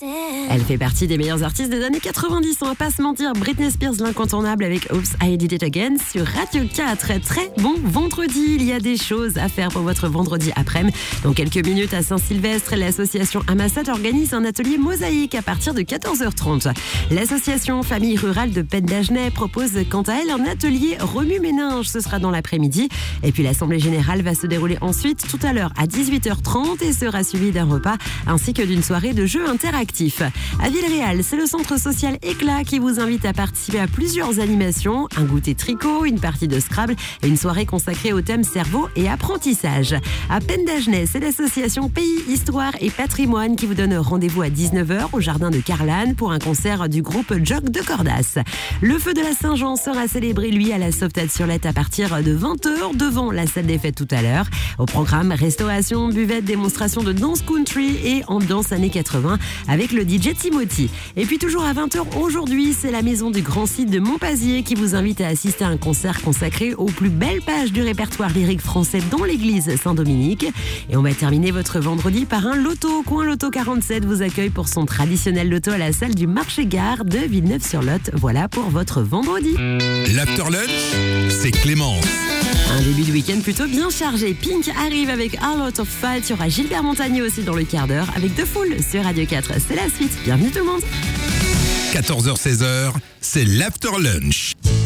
Elle fait partie des meilleurs artistes des années 90, on va pas se mentir. Britney Spears, l'incontournable avec Oops, I Did It Again sur Radio 4. Très bon vendredi, il y a des choses à faire pour votre vendredi après-midi. Dans quelques minutes à Saint-Sylvestre, l'association Amassat organise un atelier mosaïque à partir de 14h30. L'association Famille Rurale de Penn d'Agenais propose quant à elle un atelier remue-ménage. Ce sera dans l'après-midi. Et puis l'Assemblée Générale va se dérouler ensuite tout à l'heure à 18h30 et sera suivie d'un repas ainsi que d'une soirée de jeux interactifs. À Villeréal, c'est le centre social Éclat qui vous invite à participer à plusieurs animations, un goûter tricot, une partie de Scrabble et une soirée consacrée au thème cerveau et apprentissage. À Penn d'Agenais, c'est l'association Pays, Histoire et Patrimoine qui vous donne rendez-vous à 19h au jardin de Carlane pour un concert du groupe Jock de Cordas. Le feu de la Saint-Jean sera célébré, lui, à la Sauvetat-sur-Lette à partir de 20h devant la salle des fêtes tout à l'heure. Au programme, restauration, buvette, démonstration de danse country et ambiance années 80 avec le DJ Timothy. Et puis toujours à 20h aujourd'hui, c'est la maison du Grand Site de Montpazier qui vous invite à assister à un concert consacré aux plus belles pages du répertoire lyrique français dans l'église Saint-Dominique. Et on va terminer votre vendredi par un loto. Coin Loto 47 vous accueille pour son traditionnel loto à la salle du Marché-Gare de Villeneuve-sur-Lot. Voilà pour votre vendredi. L'After Lunch, c'est Clémence. Un début de week-end plutôt bien chargé. Pink arrive avec A Lot of Fight. Il y aura Gilbert Montagnier aussi dans le quart d'heure avec The Fool sur Radio 4. C'est la suite. Bienvenue tout le monde. 14h-16h, c'est l'After Lunch.